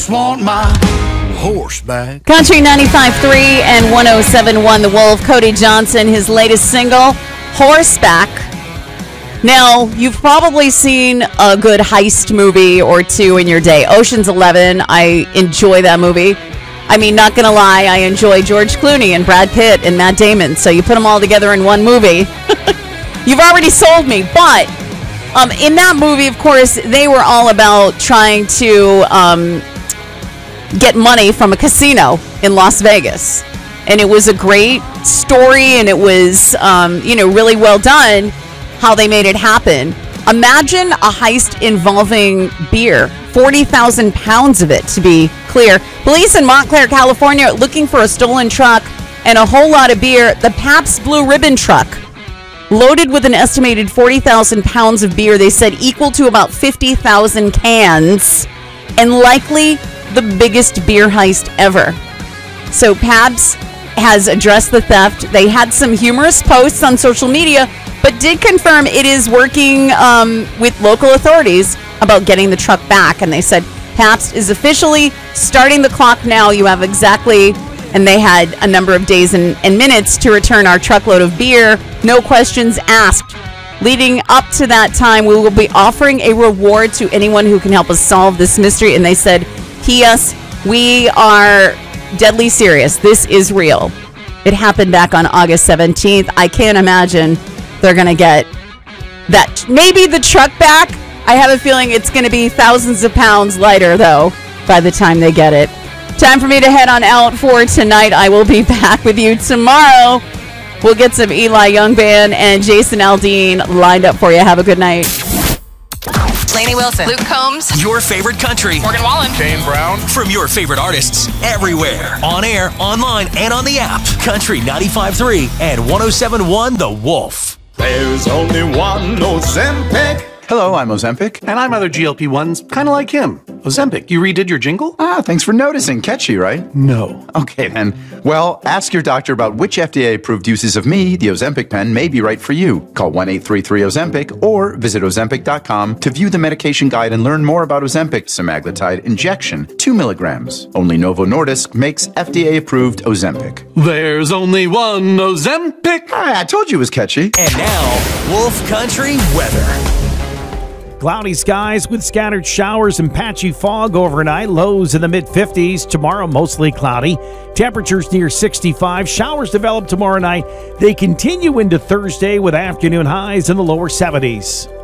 Want my horseback. Country 95.3 and 107.1 The Wolf. Cody Johnson, his latest single, Horseback. Now, you've probably seen a good heist movie or two in your day. Ocean's 11, I enjoy that movie. I mean, not going to lie, I enjoy George Clooney and Brad Pitt and Matt Damon. So you put them all together in one movie. You've already sold me. But in that movie, of course, they were all about trying to get money from a casino in Las Vegas. And it was a great story, and it was, really well done how they made it happen. Imagine a heist involving beer, 40,000 pounds of it, to be clear. Police in Montclair, California, are looking for a stolen truck and a whole lot of beer. The Pabst Blue Ribbon truck, loaded with an estimated 40,000 pounds of beer, they said equal to about 50,000 cans, and likely the biggest beer heist ever. So Pabst has addressed the theft. They had some humorous posts on social media, but did confirm it is working with local authorities about getting the truck back. And they said Pabst is officially starting the clock now. You have exactly, and they had a number of days and minutes to return our truckload of beer. No questions asked. Leading up to that time, we will be offering a reward to anyone who can help us solve this mystery. And they said, P.S. we are deadly serious. This is real. It happened back on August 17th. I can't imagine they're going to get that. Maybe the truck back. I have a feeling it's going to be thousands of pounds lighter, though, by the time they get it. Time for me to head on out for tonight. I will be back with you tomorrow. We'll get some Eli Young Band and Jason Aldean lined up for you. Have a good night. Lainey Wilson, Luke Combs, your favorite country, Morgan Wallen, Kane Brown. from your favorite artists, everywhere, on air, online, and on the app. Country 95.3 and 107.1 The Wolf. There's only one Ozempic. Hello, I'm Ozempic. And I'm other GLP-1s, kind of like him. Ozempic, you redid your jingle? Thanks for noticing. Catchy, right? No. Okay, then. Well, ask your doctor about which FDA-approved uses of me, the Ozempic pen, may be right for you. Call 1-833-OZEMPIC or visit Ozempic.com to view the medication guide and learn more about Ozempic semaglutide injection, 2 milligrams. Only Novo Nordisk makes FDA-approved Ozempic. There's only one Ozempic. I told you it was catchy. And now, Wolf Country weather. Cloudy skies with scattered showers and patchy fog overnight. Lows in the mid-50s. Tomorrow, mostly cloudy. Temperatures near 65. Showers develop tomorrow night. They continue into Thursday with afternoon highs in the lower 70s.